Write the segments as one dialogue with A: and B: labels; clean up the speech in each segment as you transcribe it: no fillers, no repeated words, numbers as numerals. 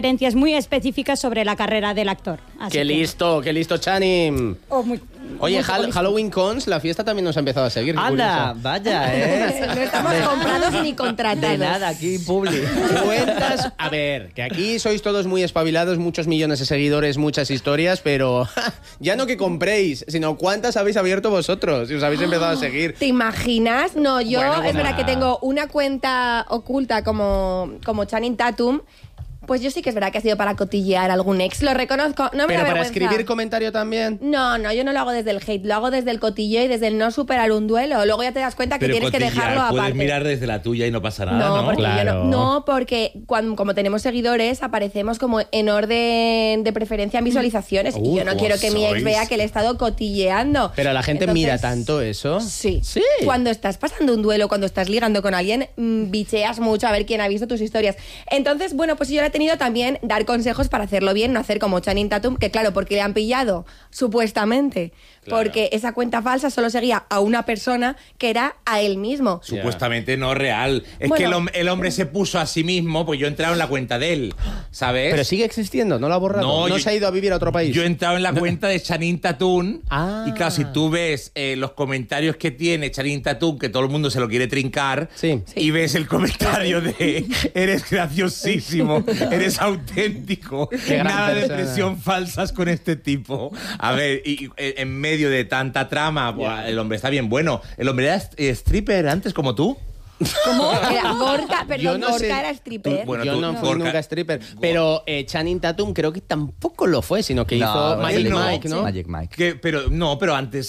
A: referencias muy específicas sobre la carrera del actor.
B: Qué listo, Channing. Oye,
A: muy
B: Halloween Cons, la fiesta también nos ha empezado a seguir.
C: ¡Anda! Vaya,
D: No estamos comprados ni contratados.
C: De nada, aquí publi.
B: Cuentas, a ver, que aquí sois todos muy espabilados, muchos millones de seguidores, muchas historias, pero ya no que compréis, sino cuántas habéis abierto vosotros y os habéis empezado a seguir.
D: ¿Te imaginas? No, yo es verdad que tengo una cuenta oculta como Channing Tatum. Pues yo sí que es verdad que ha sido para cotillear a algún ex, lo reconozco, no me da
B: ¿Pero para
D: vergüenza.
B: escribir comentario también?
D: No, yo no lo hago desde el hate, lo hago desde el cotilleo y desde el no superar un duelo. Luego ya te das cuenta que tienes que dejarlo aparte.
E: Puedes mirar desde la tuya y no pasa nada, ¿no?
D: Porque
B: Claro.
D: no, porque como tenemos seguidores, aparecemos como en orden de preferencia en visualizaciones. Y yo no quiero que mi ex vea que le he estado cotilleando.
B: Pero la gente
D: Entonces,
B: mira tanto eso.
D: Sí.
B: Sí.
D: Cuando estás pasando un duelo, cuando estás ligando con alguien, bicheas mucho a ver quién ha visto tus historias. Entonces, bueno, pues yo le he tenido también dar consejos para hacerlo bien, no hacer como Channing Tatum, que claro, porque le han pillado, supuestamente, porque esa cuenta falsa solo seguía a una persona que era a él mismo.
E: Supuestamente no real. Es
D: Bueno.
E: que el hombre se puso a sí mismo, pues yo he entrado en la cuenta de él, ¿sabes?
B: Pero sigue existiendo, no lo ha borrado. No se ha ido a vivir a otro país.
E: Yo he entrado en la cuenta de Channing Tatum
B: Ah.
E: y claro, si tú ves los comentarios que tiene Channing Tatum, que todo el mundo se lo quiere trincar,
B: Sí.
E: y ves el comentario de eres graciosísimo, eres auténtico,
B: Qué gran
E: nada de
B: persona.
E: presión falsas con este tipo. A ver, y en medio de tanta trama, buah, el hombre está bien bueno. El hombre era stripper antes como tú.
D: ¿Cómo? Era Gorka,
B: Yo
D: perdón,
B: no sé.
D: Gorka era stripper.
E: Bueno,
B: Yo
E: tú,
B: no fui
E: Gorka-
B: nunca stripper. Pero Channing Tatum creo que tampoco lo fue, sino que
C: No,
B: hizo Magic
E: él no.
B: Mike, ¿no?
C: Magic Mike.
E: Pero antes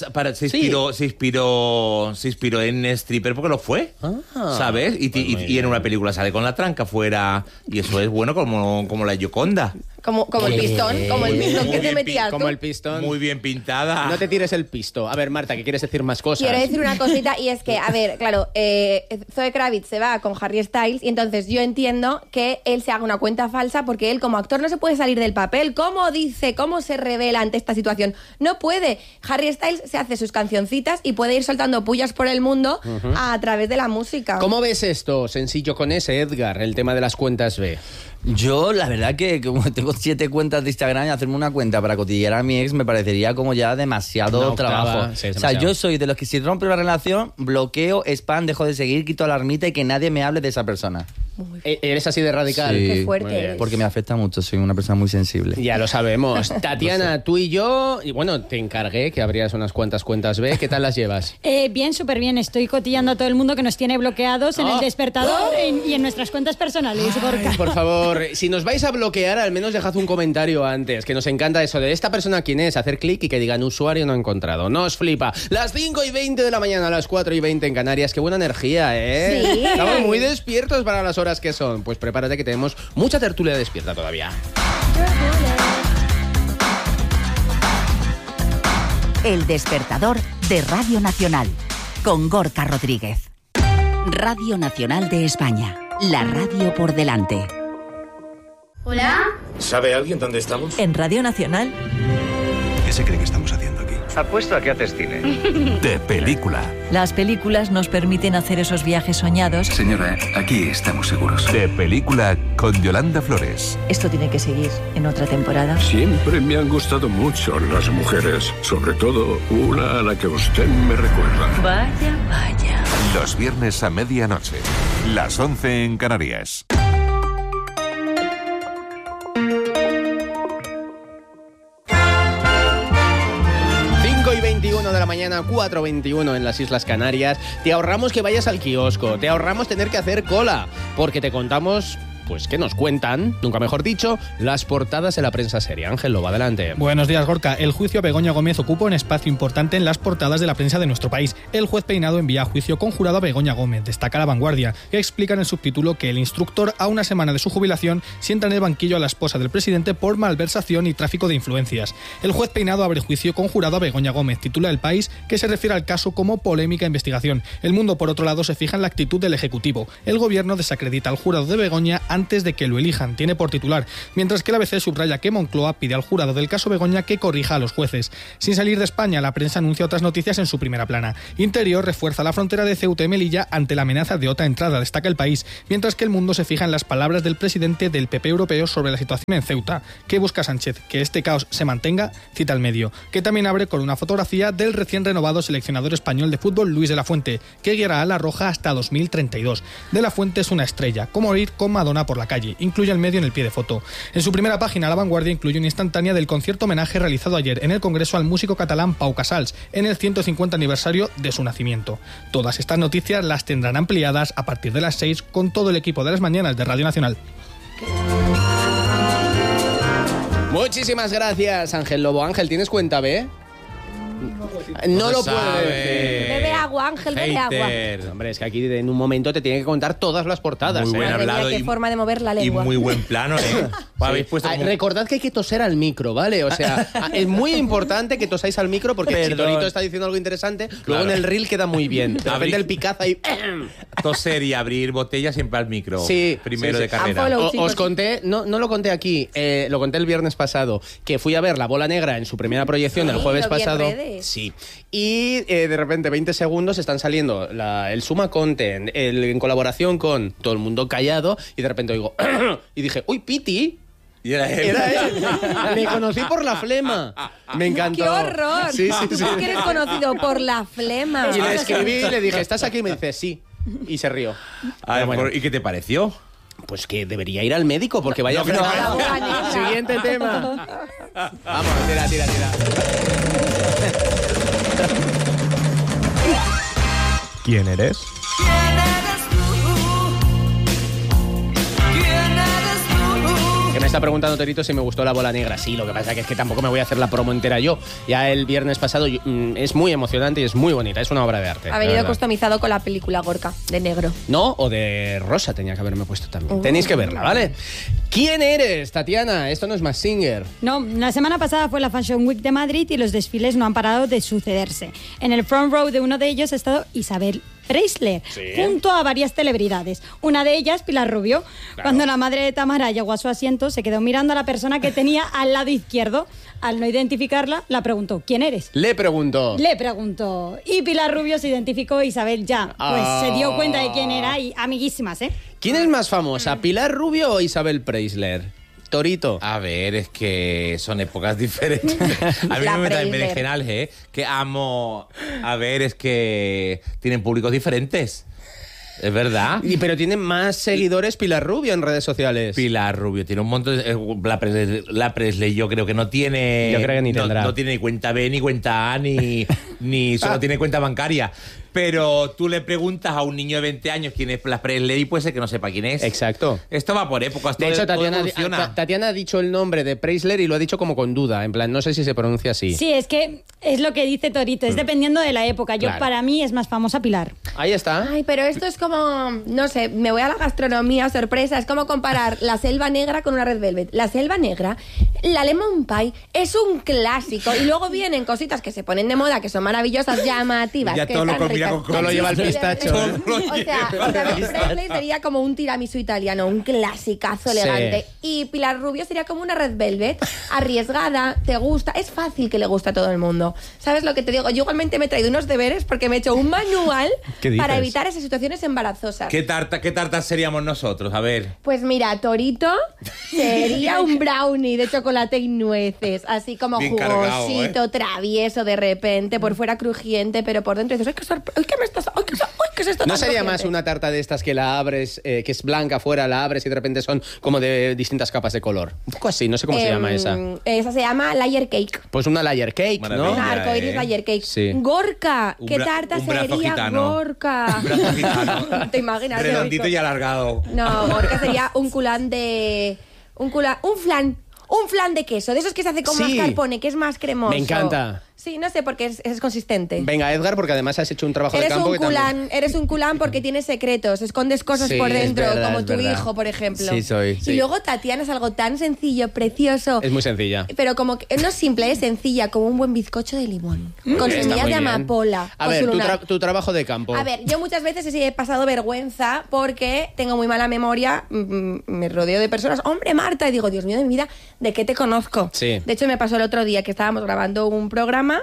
E: se inspiró en stripper porque lo fue, ¿sabes? Y en una película sale con la tranca fuera y eso es bueno como la Gioconda.
D: Como el pistón, como el pistón que te
E: bien
D: metías
B: Como
D: tú.
B: el pistón.
E: Muy bien pintada.
B: No te tires el pisto. A ver, Marta, que quieres decir más cosas.
D: Quiero decir una cosita y es que, a ver, claro, Zoe Kravitz se va con Harry Styles y entonces yo entiendo que él se haga una cuenta falsa porque él como actor no se puede salir del papel. ¿Cómo se revela ante esta situación? No puede. Harry Styles se hace sus cancioncitas y puede ir soltando pullas por el mundo a través de la música.
B: ¿Cómo ves esto, sencillo con ese, Edgar, el tema de las cuentas B?
C: Yo, la verdad que como tengo 7 cuentas de Instagram, hacerme una cuenta para cotillear a mi ex me parecería como ya demasiado
B: Una octava,
C: trabajo.
B: sí, es
C: o sea,
B: demasiado.
C: yo soy de los que si rompe una relación, bloqueo, spam, dejo de seguir, quito alarmita y que nadie me hable de esa persona.
B: ¿Eres así de radical?
C: Sí.
D: Qué fuerte
B: Muy bien.
D: eres.
C: Porque me afecta mucho, soy una persona muy sensible.
B: Ya lo sabemos. Tatiana, tú y yo, y bueno, te encargué que abrías unas cuantas cuentas B. ¿Qué tal las llevas?
A: Bien, súper bien. Estoy cotillando a todo el mundo que nos tiene bloqueados en el despertador y en nuestras cuentas personales. Gorka.
B: Por favor, si nos vais a bloquear, al menos dejad un comentario antes, que nos encanta eso de esta persona quién es, hacer clic y que digan usuario no encontrado. Nos flipa. Las 5:20 de la mañana, las 4:20 en Canarias. Qué buena energía, ¿eh?
D: Sí.
B: Estamos muy despiertos para las horas que son. Pues prepárate que tenemos mucha tertulia despierta todavía.
F: El despertador de Radio Nacional, con Gorka Rodríguez. Radio Nacional de España, la radio por delante.
G: ¿Hola?
H: ¿Sabe alguien dónde estamos?
I: En Radio Nacional.
H: ¿Qué se cree que estamos haciendo aquí?
J: Apuesto a que haces cine.
H: De película.
I: Las películas nos permiten hacer esos viajes soñados.
J: Señora, aquí estamos seguros.
H: De película con Yolanda Flores.
I: Esto tiene que seguir en otra temporada.
K: Siempre me han gustado mucho las mujeres, sobre todo una a la que usted me recuerda.
I: Vaya, vaya.
H: Los viernes a medianoche. Las 11 en Canarias.
B: Y 21 de la mañana, 4:21 en las Islas Canarias. Te ahorramos que vayas al kiosco, te ahorramos tener que hacer cola, porque te contamos, pues, ¿qué nos cuentan? Nunca mejor dicho, las portadas de la prensa seria. Ángel Loba, adelante.
L: Buenos días, Gorka. El juicio a Begoña Gómez ocupa un espacio importante en las portadas de la prensa de nuestro país. El juez Peinado envía a juicio conjurado a Begoña Gómez. Destaca La Vanguardia, que explica en el subtítulo que el instructor, a una semana de su jubilación, sienta en el banquillo a la esposa del presidente por malversación y tráfico de influencias. El juez Peinado abre juicio conjurado a Begoña Gómez. Titula El País, que se refiere al caso como polémica investigación. El Mundo, por otro lado, se fija en la actitud del Ejecutivo. El gobierno desacredita al jurado de Begoña antes de que lo elijan, tiene por titular, mientras que la ABC subraya que Moncloa pide al jurado del caso Begoña que corrija a los jueces. Sin salir de España, la prensa anuncia otras noticias en su primera plana. Interior refuerza la frontera de Ceuta y Melilla ante la amenaza de otra entrada, destaca El País, mientras que El Mundo se fija en las palabras del presidente del PP europeo sobre la situación en Ceuta. ¿Qué busca Sánchez? ¿Que este caos se mantenga? Cita El Medio, que también abre con una fotografía del recién renovado seleccionador español de fútbol Luis de la Fuente, que guiará a la Roja hasta 2032. De la Fuente es una estrella, como ir con Madonna por la calle, incluye El Medio en el pie de foto. En su primera página, La Vanguardia incluye una instantánea del concierto homenaje realizado ayer en el Congreso al músico catalán Pau Casals, en el 150 aniversario de su nacimiento. Todas estas noticias las tendrán ampliadas a partir de las 6 con todo el equipo de las mañanas de Radio Nacional.
B: Muchísimas gracias, Ángel Lobo. Ángel, ¿tienes cuenta B? No lo puedo decir.
D: Bebe agua, Ángel, bebe agua.
B: Hombre, es que aquí en un momento te tiene que contar todas las portadas.
E: Muy buen hablado.
D: Qué forma de mover la lengua.
E: Y muy buen plano, ¿eh? Habéis puesto como...
B: Recordad que hay que toser al micro, ¿vale? O sea, es muy importante que tosáis al micro porque si Torito está diciendo algo interesante, luego en el reel queda muy bien. De repente el picaza y...
E: Toser y abrir botellas siempre al micro.
B: Sí.
E: Primero de carrera.
B: Os conté, no lo conté aquí, lo conté el viernes pasado, que fui a ver La Bola Negra en su primera proyección el jueves pasado. Sí. Y de repente 20 segundos están saliendo el Suma Content en colaboración con Todo el Mundo Callado y de repente oigo y dije, uy, Piti.
E: Y era él.
B: Era él. Me conocí por la flema. Me encantó.
D: ¡Qué horror!
B: Sí.
D: ¿Tú que eres conocido por la flema?
B: Y le escribí y le dije, ¿estás aquí? Y me dice, sí. Y se rió.
E: Bueno. ¿Y qué te pareció?
B: Pues que debería ir al médico porque vaya a Siguiente tema. Vamos, tira.
M: ¿Quién eres?
B: Que me está preguntando Torito si me gustó La Bola Negra. Sí, lo que pasa es que tampoco me voy a hacer la promo entera yo. Ya el viernes pasado es muy emocionante y es muy bonita. Es una obra de arte.
D: Ha venido customizado con la película Gorka, de negro.
B: No, o de rosa tenía que haberme puesto también. Tenéis que verla, ¿vale? ¿Quién eres, Tatiana? Esto no es Masked Singer.
A: No, la semana pasada fue la Fashion Week de Madrid y los desfiles no han parado de sucederse. En el front row de uno de ellos ha estado Isabel Preisler, junto a varias celebridades. Una de ellas, Pilar Rubio. Claro. Cuando la madre de Tamara llegó a su asiento, se quedó mirando a la persona que tenía al lado izquierdo. Al no identificarla, la preguntó, ¿quién eres?
B: Le preguntó. Y
A: Pilar Rubio se identificó, Isabel ya. Pues se dio cuenta de quién era y amiguísimas, ¿eh?
B: ¿Quién es más famosa, Pilar Rubio o Isabel Preisler? Torito.
E: A ver, es que son épocas diferentes. A mí no me metan en berenjenales, ¿eh? Que amo. A ver, es que tienen públicos diferentes. Es verdad.
B: Pero tiene más seguidores Pilar Rubio en redes sociales.
E: Pilar Rubio tiene un montón de... La Presley yo creo que no tiene...
B: Yo creo que ni tendrá.
E: No tiene ni cuenta B, ni cuenta A, ni solo tiene cuenta bancaria. Pero tú le preguntas a un niño de 20 años quién es la Presley y puede ser que no sepa quién es.
B: Exacto.
E: Esto va por épocas.
B: De hecho, Tatiana ha dicho el nombre de Preisler y lo ha dicho como con duda. En plan, no sé si se pronuncia así.
A: Sí, es que es lo que dice Torito. Es dependiendo de la época. Yo, para mí, es más famosa Pilar.
B: Ahí está.
D: Ay, pero esto es como... No sé, me voy a la gastronomía, sorpresa. Es como comparar la Selva Negra con una Red Velvet. La Selva Negra, la Lemon Pie, es un clásico. Y luego vienen cositas que se ponen de moda, que son maravillosas, llamativas.
E: Ya
D: que
E: todo lo
D: están
E: combina
B: Todo lo lleva el pistacho.
D: O sea, Isabel Presley sería como un tiramisú italiano, un clasicazo elegante. Y Pilar Rubio sería como una Red Velvet, arriesgada, te gusta. Es fácil que le guste a todo el mundo. ¿Sabes lo que te digo? Yo igualmente me he traído unos deberes porque me he hecho un manual para evitar esas situaciones embarazosas.
E: ¿Qué tartas seríamos nosotros? A ver.
D: Pues mira, Torito sería un brownie de chocolate y nueces, así como bien jugosito, cargado, travieso de repente, por fuera crujiente, pero por dentro dices, ¿qué es esto?
B: ¿No sería más una tarta de estas que la abres, que es blanca afuera, la abres y de repente son como de distintas capas de color? Un poco así, no sé cómo se llama esa.
D: Esa se llama layer cake.
B: Pues una layer cake, ¿no?
D: Una arcoiris layer cake.
B: Sí.
D: Gorka, ¿qué tarta sería Gorka? ¿Te imaginas?
E: Redondito y alargado.
D: No, Gorka sería un culán de... Un flan de queso, de esos que se hace con mascarpone, que es más cremoso.
B: Me encanta.
D: Sí, no sé, porque es consistente.
B: Venga, Edgar, porque además has hecho un trabajo de
D: Eres
B: campo
D: un
B: que también...
D: culán, eres un culán porque tienes secretos, escondes cosas
B: Sí,
D: por
B: es
D: dentro,
B: verdad,
D: como
B: es
D: tu
B: verdad.
D: hijo, por ejemplo.
C: Sí, soy.
D: Y luego Tatiana es algo tan sencillo, precioso,
B: Es muy sencilla.
D: pero como que no simple, es sencilla, como un buen bizcocho de limón, con
B: Está
D: semillas
B: muy
D: de
B: bien.
D: amapola.
B: A
D: con
B: ver,
D: su lunar.
B: tu trabajo de campo.
D: A ver, yo muchas veces he pasado vergüenza porque tengo muy mala memoria, me rodeo de personas, hombre, Marta, y digo, Dios mío de mi vida, ¿de qué te conozco?
B: Sí.
D: De hecho, me pasó el otro día que estábamos grabando un programa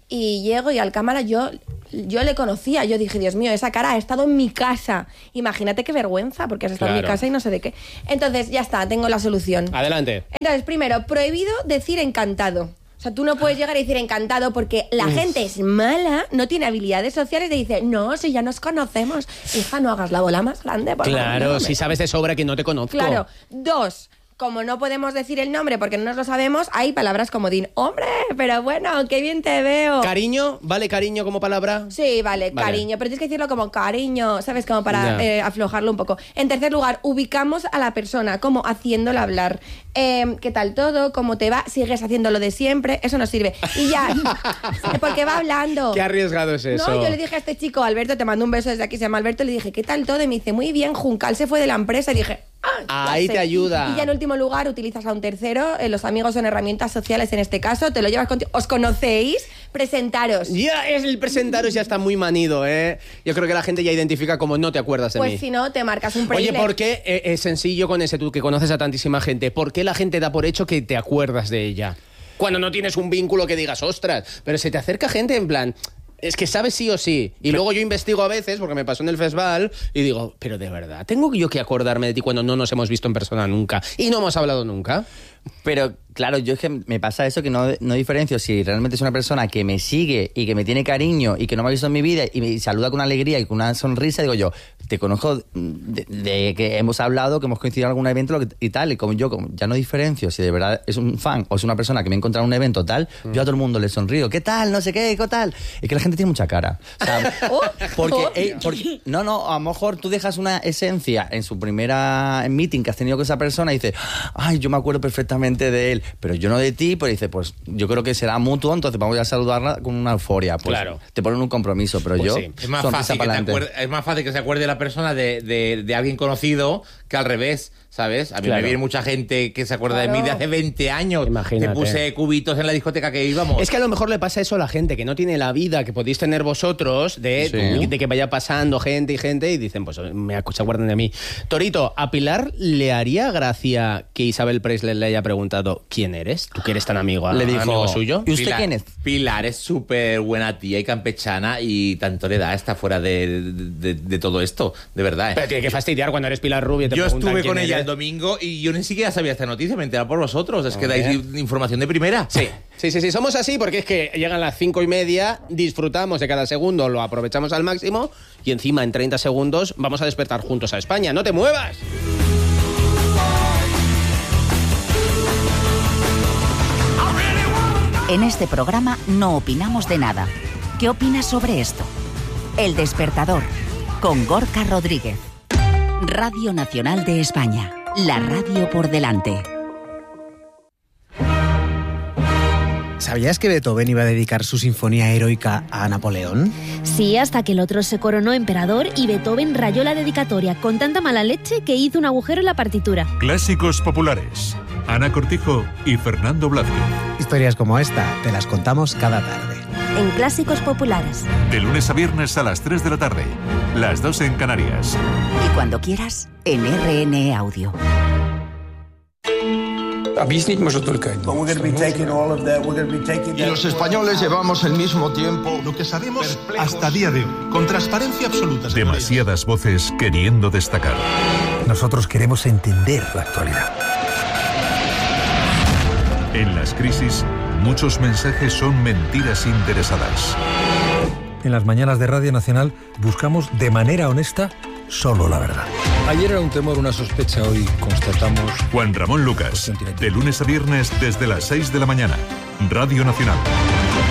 D: y llego y al cámara yo le conocía, yo dije, Dios mío, esa cara ha estado en mi casa. Imagínate qué vergüenza, porque has estado en mi
B: Claro.
D: casa y no sé de qué. Entonces, ya está, tengo la solución.
B: Adelante.
D: Entonces, primero, prohibido decir encantado. O sea, tú no puedes llegar a decir encantado porque la gente es mala, no tiene habilidades sociales, te dice, no, si ya nos conocemos. Hija, no hagas la bola más grande. Por favor,
B: Claro,
D: no,
B: si sabes de sobra que no te conozco.
D: Claro. 2, como no podemos decir el nombre porque no nos lo sabemos, hay palabras como hombre, pero bueno, qué bien te veo.
B: ¿Cariño? ¿Vale cariño como palabra?
D: Sí, vale, cariño, pero tienes que decirlo como cariño, ¿sabes? Como para aflojarlo un poco. En tercer lugar, ubicamos a la persona, como haciéndola hablar. ¿Qué tal todo? ¿Cómo te va? ¿Sigues haciendo lo de siempre? Eso no sirve. Y ya, porque va hablando.
B: Qué arriesgado es eso.
D: No, yo le dije a este chico, Alberto, te mando un beso desde aquí, se llama Alberto, le dije, ¿qué tal todo? Y me dice, muy bien, Juncal se fue de la empresa. Y dije,
B: ahí
D: ya
B: te
D: sé.
B: ayuda.
D: Y ya en último lugar, utilizas a un tercero, los amigos son herramientas sociales en este caso, te lo llevas contigo. ¿Os conocéis? Presentaros.
B: Ya, es el presentaros ya está muy manido, ¿eh? Yo creo que la gente ya identifica como no te acuerdas de mí.
D: Pues si no, te marcas un
B: Oye,
D: Preisler.
B: ¿por qué es sencillo con ese tú que conoces a tantísima gente? ¿Por qué la gente da por hecho que te acuerdas de ella? Cuando no tienes un vínculo que digas, ostras, pero se te acerca gente en plan... Es que sabes sí o sí. Y luego yo investigo a veces, porque me pasó en el festival, y digo, pero de verdad, ¿tengo yo que acordarme de ti cuando no nos hemos visto en persona nunca? Y no hemos hablado nunca.
C: Pero claro, yo es que me pasa eso que no diferencio si realmente es una persona que me sigue y que me tiene cariño y que no me ha visto en mi vida y me saluda con alegría y con una sonrisa, digo yo, te conozco de que hemos hablado, que hemos coincidido en algún evento y tal, y como ya no diferencio si de verdad es un fan o es una persona que me ha encontrado en un evento tal, yo a todo el mundo le sonrío, ¿qué tal? No sé qué tal. Es que la gente tiene mucha cara. O sea, porque no, a lo mejor tú dejas una esencia en su primera meeting que has tenido con esa persona y dices, ay, yo me acuerdo perfectamente de él, pero yo no de ti, pues dice, pues yo creo que será mutuo, entonces vamos a saludarla con una euforia. Pues
B: claro.
C: Te ponen un compromiso, pero
B: Pues
C: yo...
B: sí.
E: Es más fácil que se acuerde la persona de alguien conocido que al revés, ¿sabes? A mí me viene mucha gente que se acuerda de mí de hace 20 años.
B: Imagínate.
E: Te puse cubitos en la discoteca que íbamos.
B: Es que a lo mejor le pasa eso a la gente que no tiene la vida que podéis tener vosotros de que vaya pasando gente y dicen, pues se acuerdan de mí. Torito, ¿a Pilar le haría gracia que Isabel Preisler le haya preguntado quién eres? ¿Tú que eres tan amigo suyo?
C: ¿Y usted quién es?
E: Pilar es súper buena tía y campechana y tanto le da, está fuera de todo esto, de verdad.
B: Pero tiene que fastidiar cuando eres Pilar Rubio y te
E: Yo
B: preguntan
E: estuve
B: quién
E: con ella
B: eres.
E: el domingo y yo ni siquiera sabía esta noticia, me enteré por vosotros. Es que dais información de primera.
B: Sí, somos así porque es que llegan las 5:30, disfrutamos de cada segundo, lo aprovechamos al máximo y encima en 30 segundos vamos a despertar juntos a España. ¡No te muevas!
F: En este programa no opinamos de nada. ¿Qué opinas sobre esto? El Despertador, con Gorka Rodríguez. Radio Nacional de España, la radio por delante.
N: ¿Sabías que Beethoven iba a dedicar su sinfonía heroica a Napoleón?
O: Sí, hasta que el otro se coronó emperador y Beethoven rayó la dedicatoria con tanta mala leche que hizo un agujero en la partitura.
P: Clásicos populares. Ana Cortijo y Fernando Blázquez.
N: Historias como esta te las contamos cada tarde.
O: En Clásicos Populares.
P: De lunes a viernes a las 3 de la tarde. Las 2 en Canarias.
F: Y cuando quieras, en RNE Audio.
Q: Y los españoles llevamos el mismo tiempo.
R: Lo que sabemos hasta día de hoy, con transparencia absoluta.
P: Demasiadas voces queriendo destacar.
R: Nosotros queremos entender la actualidad.
P: En las crisis, muchos mensajes son mentiras interesadas.
R: En las mañanas de Radio Nacional buscamos de manera honesta solo la verdad.
S: Ayer era un temor, una sospecha, hoy constatamos...
P: Juan Ramón Lucas, de lunes a viernes desde las 6 de la mañana. Radio Nacional.